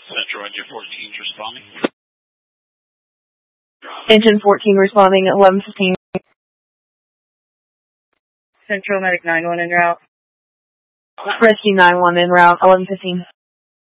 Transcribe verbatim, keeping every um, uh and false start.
Central Engine fourteen is responding. Engine fourteen responding at eleven fifteen. Central Medic nine one en route. Rescue nine one en route, eleven fifteen.